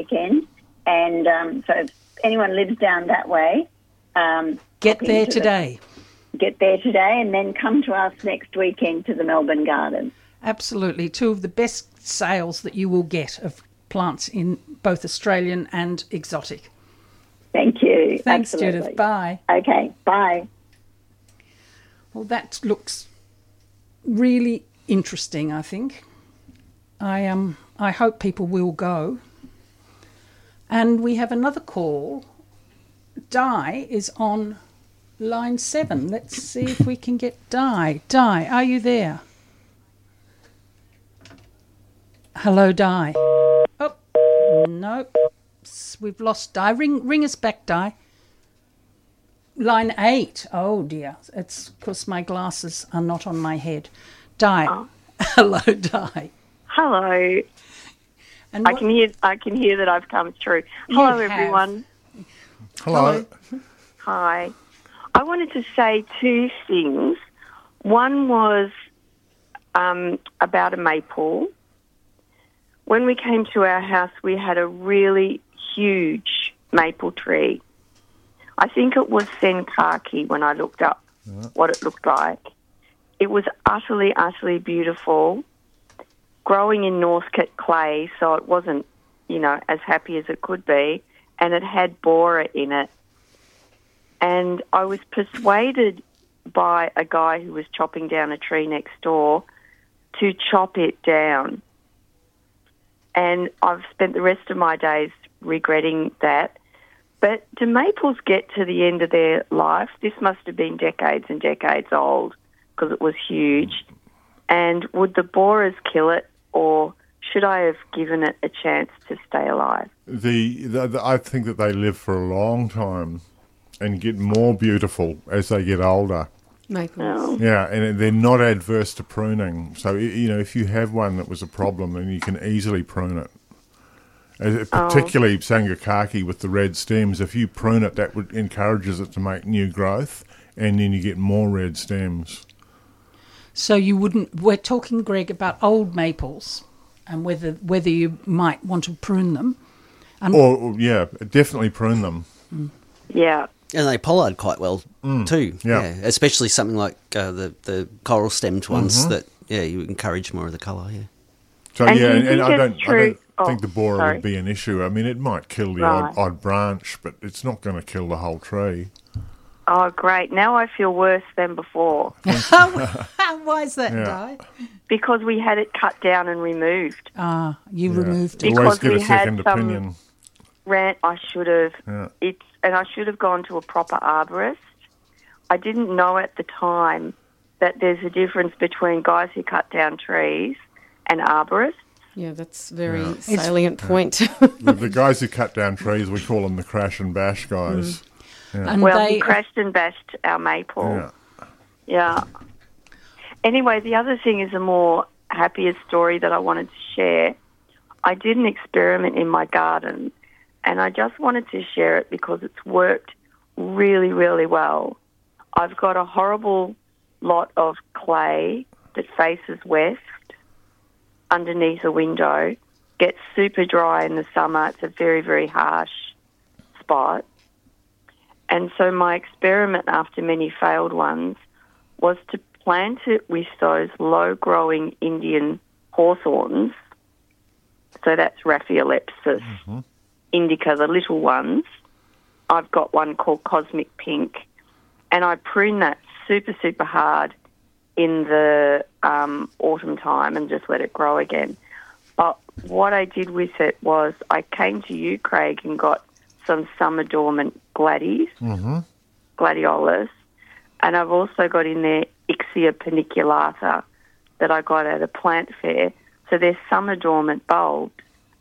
weekend. And so if anyone lives down that way... Get there today. Get there today and then come to us next weekend to the Melbourne Garden. Absolutely. Two of the best sales that you will get of plants in both Australian and exotic. Thank you. Thanks, Absolutely. Judith. Bye. Okay, bye. Well, that looks really interesting, I think. I hope people will go. And we have another call. Di is on line 7. Let's see if we can get Di. Di, are you there? Hello, Di. Oh, no. We've lost Di. Ring us back, Di. Line 8. Oh, dear. It's because my glasses are not on my head. Di. Oh. Hello, Di. Hello. And I can hear that I've come through. Hello, everyone. Hello. Hi. I wanted to say two things. One was about a maple. When we came to our house, we had a really huge maple tree. I think it was Senkaki when I looked up what it looked like. It was utterly, utterly beautiful, growing in Northcote clay, so it wasn't, as happy as it could be, and it had borer in it. And I was persuaded by a guy who was chopping down a tree next door to chop it down. And I've spent the rest of my days regretting that. But do maples get to the end of their life? This must have been decades and decades old because it was huge. And would the borers kill it, or should I have given it a chance to stay alive? I think that they live for a long time and get more beautiful as they get older. Maples. Yeah, and they're not adverse to pruning. So, if you have one that was a problem, then you can easily prune it. Particularly Sangakaki with the red stems. If you prune it, that encourages it to make new growth, and then you get more red stems. So you wouldn't... We're talking, Greg, about old maples and whether you might want to prune them. Definitely prune them. Yeah. And they pollard quite well too. Yeah. Especially something like the coral stemmed ones that you encourage more of the colour. Yeah. So and I don't Oh, think the borer sorry. would be an issue. I mean, it might kill the Right. odd branch, but it's not going to kill the whole tree. Oh, great. Now I feel worse than before Why is that, Di? because we had it cut down and removed. You removed it. Always Because get a we had second some- opinion. I should have. Yeah. And I should have gone to a proper arborist. I didn't know at the time that there's a difference between guys who cut down trees and arborists. Yeah, that's a very salient point. The guys who cut down trees, we call them the crash and bash guys. And He crashed and bashed our maple. Yeah. Anyway, the other thing is a more happier story that I wanted to share. I did an experiment in my garden, and I just wanted to share it because it's worked really, really well. I've got a horrible lot of clay that faces west underneath a window, gets super dry in the summer. It's a very, very harsh spot. And so my experiment, after many failed ones, was to plant it with those low-growing Indian hawthorns. So that's Raphiolepis indica, the little ones. I've got one called Cosmic Pink. And I pruned that super, super hard in the autumn time and just let it grow again. But what I did with it was I came to you, Craig, and got some summer dormant gladiolus, and I've also got in there Ixia paniculata that I got at a plant fair. So they're summer dormant bulbs.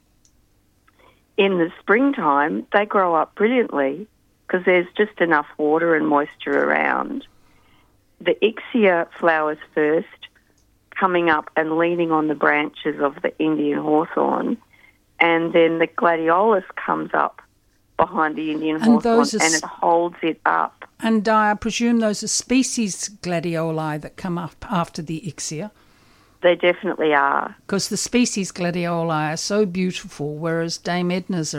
In the springtime, they grow up brilliantly because there's just enough water and moisture around. The Ixia flowers first, coming up and leaning on the branches of the Indian hawthorn, and then the gladiolus comes up behind the Indian hawthorn and it holds it up. And I presume those are species gladioli that come up after the Ixia. They definitely are. Because the species gladioli are so beautiful, whereas Dame Edna's